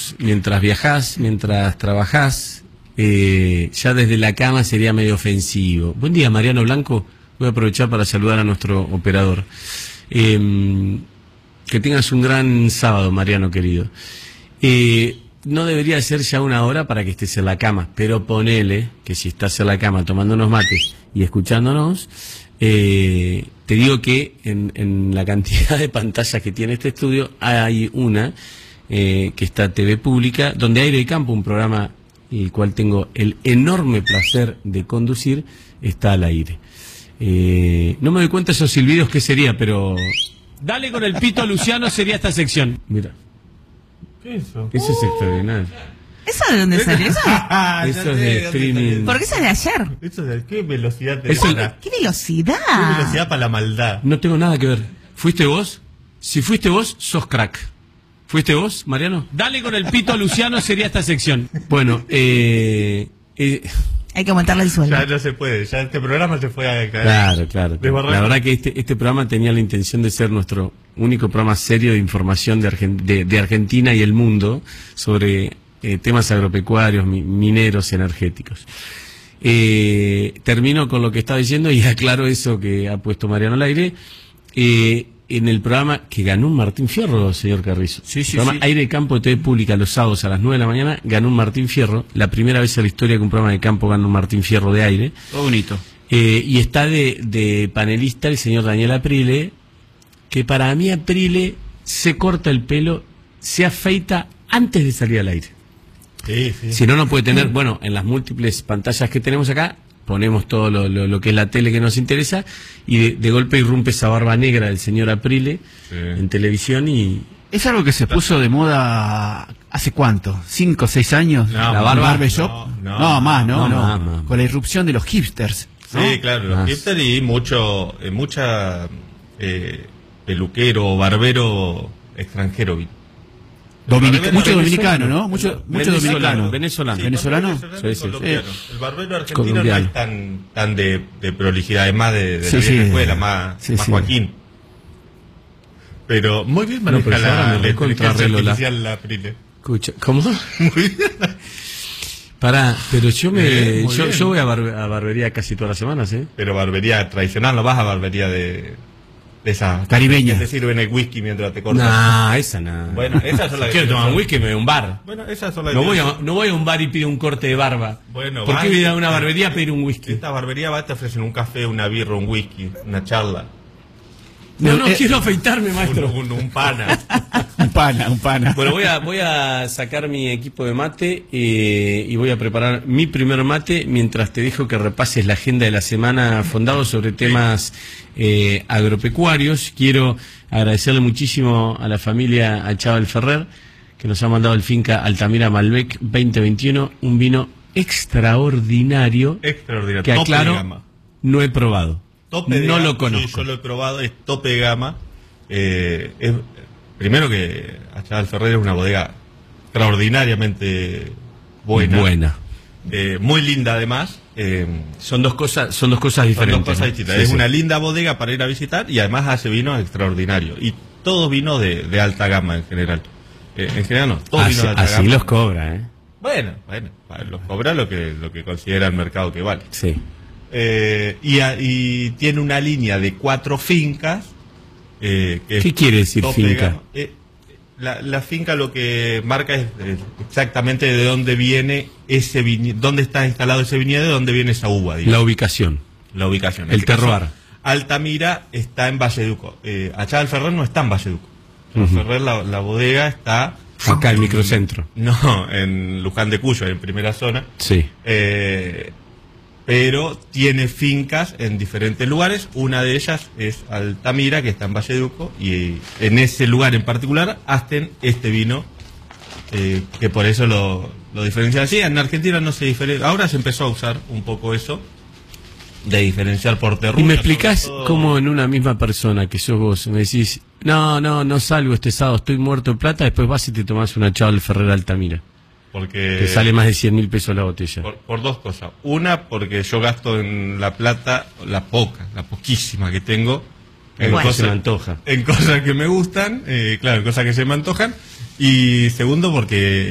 vos, mientras viajás, mientras trabajás, ya desde la cama sería medio ofensivo. Buen día, Mariano Blanco. Voy a aprovechar para saludar a nuestro operador. Que tengas un gran sábado, Mariano querido. No debería ser ya una hora para que estés en la cama, pero ponele que si estás en la cama tomando unos mates y escuchándonos, te digo que en la cantidad de pantallas que tiene este estudio hay una que está TV Pública, donde Aire y Campo, un programa el cual tengo el enorme placer de conducir, está al aire. No me doy cuenta esos silbidos qué sería, pero dale con el pito Luciano sería esta sección. Mira. ¿Qué es eso? Eso es extraordinario. ¿Eso de dónde salió eso? Eso es de streaming. ¿Por qué eso es de ayer? ¿Eso de qué velocidad te Eso- da? ¿Qué velocidad? ¿Qué velocidad para la maldad? No tengo nada que ver. ¿Fuiste vos? Si fuiste vos, sos crack. ¿Fuiste vos, Mariano? Dale con el pito Luciano sería esta sección. Bueno, Hay que aumentarle el sueldo. Ya no se puede, ya este programa se fue a caer. claro. Desbarranco. La verdad que este programa tenía la intención de ser nuestro único programa serio de información de Argentina y el mundo sobre temas agropecuarios, mineros, energéticos. Termino con lo que estaba diciendo y aclaro eso que ha puesto Mariano al aire. En el programa que ganó un Martín Fierro, señor Carrizo. Sí, El programa Aire y Campo de TV Pública los sábados a las 9 de la mañana, ganó un Martín Fierro. La primera vez en la historia que un programa de campo gana un Martín Fierro de aire. Todo bonito. Y está de panelista el señor Daniel Aprile, que para mí Aprile se corta el pelo, se afeita antes de salir al aire. Sí. Si no, no puede tener, bueno, en las múltiples pantallas que tenemos acá, ponemos todo lo que es la tele que nos interesa, y de golpe irrumpe esa barba negra del señor Aprile en televisión y... Es algo que se puso de moda hace cuánto, 5 o 6 años, No, la no, barbershop. no, Más, no, más. con la irrupción de los hipsters. Sí, ¿no? claro, los hipsters y mucha peluquero o barbero extranjero. Mucho dominicano, ¿no? Mucho dominicano. Venezolano. ¿Venezolano? Sí, sí. El barbero argentino Colombiano. no es tan de prolijidad, es más de Sí, la vieja sí. escuela, más Sí. Joaquín. Pero muy bien No, maneja pero ahora la me recontra inteligencia arreglo la- artificial la Aprile. Escucha, ¿cómo? Muy bien. Pará, pero yo muy bien. voy a barbería casi todas las semanas, ¿eh? Pero barbería tradicional, no vas a barbería de esa Caribeña. que te sirven el whisky mientras te cortas. Nah, esa nada. Bueno, esas son las Quiero que tomar un whisky, me voy a un bar. Bueno, esas son las No voy a un bar y pido un corte de barba. Bueno, ¿Por qué vas- voy a ir a una barbería a pedir un whisky? Esta barbería va, te ofrecen un café, una birra, un whisky, una charla. No, quiero afeitarme, maestro. Un pana. Un pana. Bueno, voy a sacar mi equipo de mate y voy a preparar mi primer mate mientras te dejo que repases la agenda de la semana fondado sobre temas agropecuarios. Quiero agradecerle muchísimo a la familia Achával Ferrer que nos ha mandado el Finca Altamira Malbec 2021, un vino extraordinario Extraordinario. que Tope de aclaro, gama. no he probado. Tope de No gama. lo conozco. Sí, yo lo he probado, es tope de gama. Primero que Achával Ferrer es una bodega extraordinariamente buena. Muy linda además. Son dos cosas diferentes. Son dos cosas ¿no? distintas. Sí, Es sí. una linda bodega para ir a visitar y además hace vinos extraordinarios. Y todos vinos de alta gama en general. En general no, todos vinos de alta Así gama. los cobra, ¿eh? Bueno, los cobra lo que considera el mercado que vale. Sí. Y tiene una línea de 4 fincas. ¿Qué quiere decir tope de finca? gama. La finca lo que marca es exactamente de dónde viene ese dónde está instalado ese viñedo, de dónde viene esa uva. Digamos. La ubicación. La ubicación. El En este caso, terroir. Altamira está en Valleduco. Achával Ferrer no está en Valleduco. Ferrer, la bodega está... Acá, el microcentro. No, en Luján de Cuyo, en primera zona. Sí. Pero tiene fincas en diferentes lugares. Una de ellas es Altamira, que está en Valleduco, y en ese lugar en particular hacen este vino, que por eso lo diferencian así. En Argentina no se diferencia. Ahora se empezó a usar un poco eso, de diferenciar por terruño. ¿Y me explicás sobre todo. cómo en una misma persona que sos vos me decís, no salgo este sábado, estoy muerto de plata, después vas y te tomás una Achával Ferrer Altamira, Porque que sale más de 100.000 pesos la botella? por dos cosas. Una, porque yo gasto en La Plata la poquísima que tengo, en Bueno, cosas, se me antoja. en cosas que me gustan, claro, en cosas que se me antojan. Y segundo, porque